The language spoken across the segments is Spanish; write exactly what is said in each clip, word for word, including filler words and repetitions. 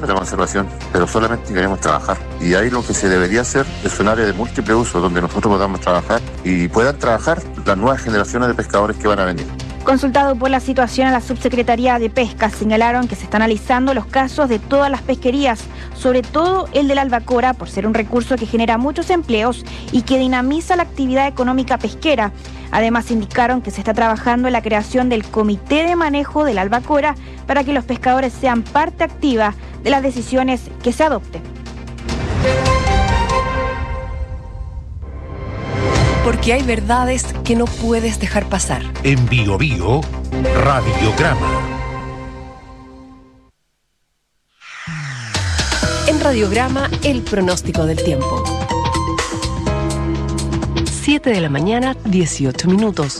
de la conservación, pero solamente queremos trabajar. Y ahí lo que se debería hacer es un área de múltiple uso donde nosotros podamos trabajar y puedan trabajar las nuevas generaciones de pescadores que van a venir. Consultado por la situación a la Subsecretaría de Pesca, señalaron que se están analizando los casos de todas las pesquerías, sobre todo el de la albacora, por ser un recurso que genera muchos empleos y que dinamiza la actividad económica pesquera. Además, indicaron que se está trabajando en la creación del Comité de Manejo de la Albacora para que los pescadores sean parte activa de las decisiones que se adopten. Porque hay verdades que no puedes dejar pasar. En Bio Bio, Radiograma. En Radiograma, el pronóstico del tiempo. siete de la mañana, dieciocho minutos.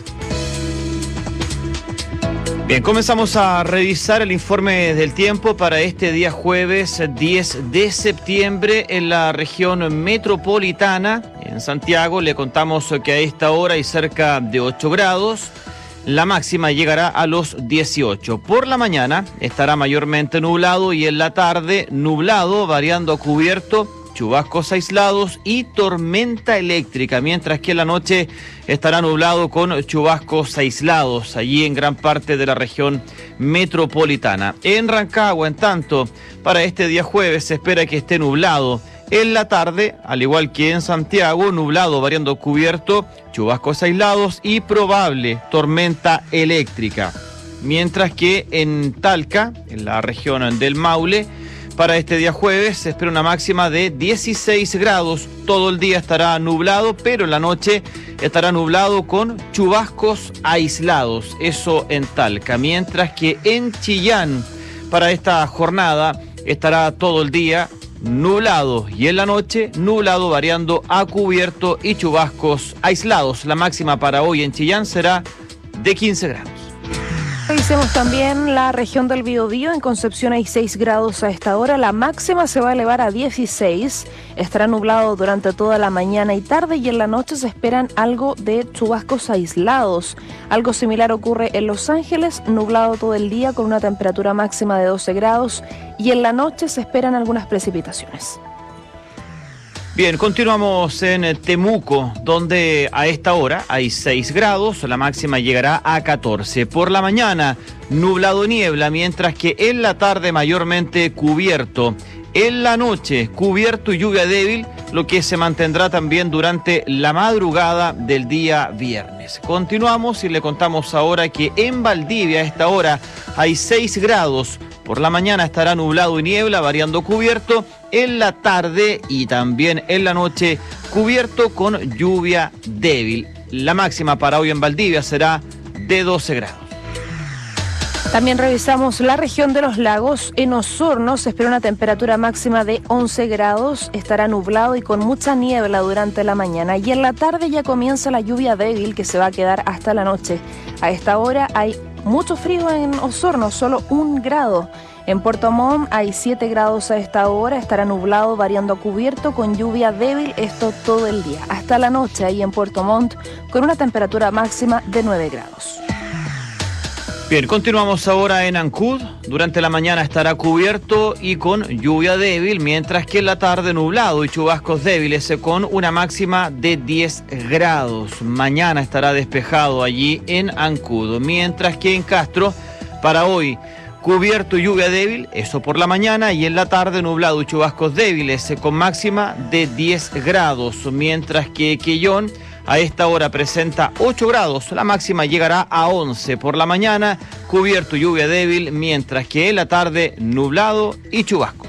Bien, comenzamos a revisar el informe del tiempo para este día jueves diez de septiembre en la región metropolitana. En Santiago le contamos que a esta hora hay cerca de ocho grados. La máxima llegará a los dieciocho. Por la mañana estará mayormente nublado y en la tarde nublado, variando a cubierto, chubascos aislados y tormenta eléctrica, mientras que en la noche estará nublado con chubascos aislados, allí en gran parte de la región metropolitana. En Rancagua, en tanto, para este día jueves se espera que esté nublado. En la tarde, al igual que en Santiago, nublado variando cubierto, chubascos aislados y probable tormenta eléctrica. Mientras que en Talca, en la región del Maule, para este día jueves se espera una máxima de dieciséis grados. Todo el día estará nublado, pero en la noche estará nublado con chubascos aislados. Eso en Talca. Mientras que en Chillán, para esta jornada, estará todo el día nublado y en la noche nublado variando a cubierto y chubascos aislados. La máxima para hoy en Chillán será de quince grados. Revisemos también la región del Biobío. En Concepción hay seis grados a esta hora. La máxima se va a elevar a dieciséis. Estará nublado durante toda la mañana y tarde y en la noche se esperan algo de chubascos aislados. Algo similar ocurre en Los Ángeles, nublado todo el día con una temperatura máxima de doce grados y en la noche se esperan algunas precipitaciones. Bien, continuamos en Temuco, donde a esta hora hay seis grados, la máxima llegará a catorce. Por la mañana, nublado niebla, mientras que en la tarde mayormente cubierto. En la noche, cubierto y lluvia débil, lo que se mantendrá también durante la madrugada del día viernes. Continuamos y le contamos ahora que en Valdivia a esta hora hay seis grados. Por la mañana estará nublado y niebla, variando cubierto. En la tarde y también en la noche, cubierto con lluvia débil. La máxima para hoy en Valdivia será de doce grados. También revisamos la región de los lagos. En Osorno se espera una temperatura máxima de once grados. Estará nublado y con mucha niebla durante la mañana. Y en la tarde ya comienza la lluvia débil que se va a quedar hasta la noche. A esta hora hay mucho frío en Osorno, solo un grado. En Puerto Montt hay siete grados a esta hora, estará nublado variando a cubierto con lluvia débil, esto todo el día. Hasta la noche ahí en Puerto Montt con una temperatura máxima de nueve grados. Bien, continuamos ahora en Ancud. Durante la mañana estará cubierto y con lluvia débil, mientras que en la tarde nublado y chubascos débiles con una máxima de diez grados. Mañana estará despejado allí en Ancud, mientras que en Castro para hoy cubierto y lluvia débil, eso por la mañana, y en la tarde nublado y chubascos débiles con máxima de diez grados, mientras que Quellón a esta hora presenta ocho grados, la máxima llegará a once por la mañana, cubierto y lluvia débil, mientras que en la tarde nublado y chubascos.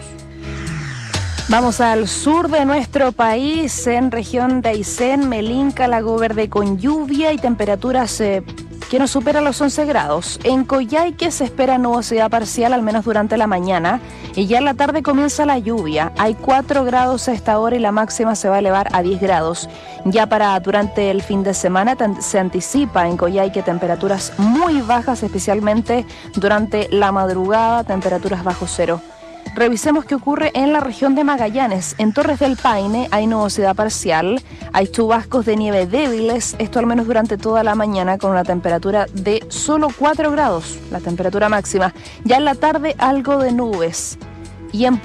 Vamos al sur de nuestro país, en región de Aysén, Melinca, Lago Verde con lluvia y temperaturas eh, que no superan los once grados. En Coyhaique se espera nubosidad parcial, al menos durante la mañana, y ya en la tarde comienza la lluvia. Hay cuatro grados a esta hora y la máxima se va a elevar a diez grados. Ya para durante el fin de semana se anticipa en Coyhaique temperaturas muy bajas, especialmente durante la madrugada, temperaturas bajo cero. Revisemos qué ocurre en la región de Magallanes. En Torres del Paine hay nubosidad parcial, hay chubascos de nieve débiles, esto al menos durante toda la mañana con una temperatura de solo cuatro grados, la temperatura máxima. Ya en la tarde algo de nubes. Y en